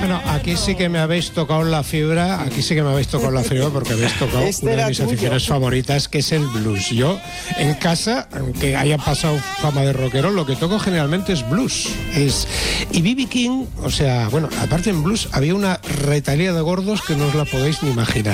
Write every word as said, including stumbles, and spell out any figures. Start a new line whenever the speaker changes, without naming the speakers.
Bueno, aquí sí que me habéis tocado la fibra, aquí sí que me habéis tocado la fibra porque habéis tocado
Este
una de
era
mis
tuyo.
aficiones favoritas, que es el blues. Yo, en casa, aunque haya pasado fama de rockero, lo que toco generalmente es blues. Es... Y B B King, o sea, bueno, aparte en blues había una retalía de gordos que no os la podéis ni imaginar.